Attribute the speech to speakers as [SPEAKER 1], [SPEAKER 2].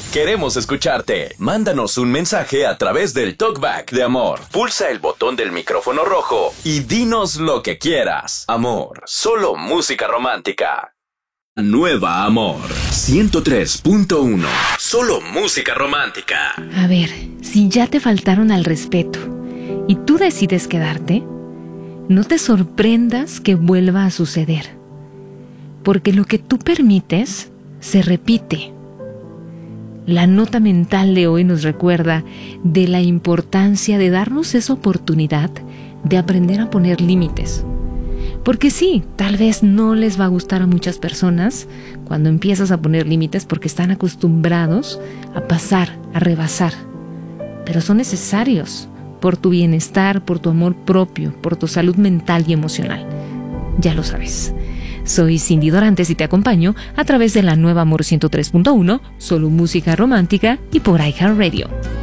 [SPEAKER 1] Queremos escucharte. Mándanos un mensaje a través del TalkBack de Amor. Pulsa el botón del micrófono rojo y dinos lo que quieras. Amor, solo música romántica. Nueva Amor 103.1. Solo música romántica.
[SPEAKER 2] A ver, si ya te faltaron al respeto y tú decides quedarte, no te sorprendas que vuelva a suceder. Porque lo que tú permites se repite. La nota mental de hoy nos recuerda de la importancia de darnos esa oportunidad de aprender a poner límites. Porque sí, tal vez no les va a gustar a muchas personas cuando empiezas a poner límites porque están acostumbrados a pasar, a rebasar. Pero son necesarios por tu bienestar, por tu amor propio, por tu salud mental y emocional. Ya lo sabes. Soy Cindy Dorantes y te acompaño a través de la Nueva Amor 103.1, solo música romántica y por iHeartRadio.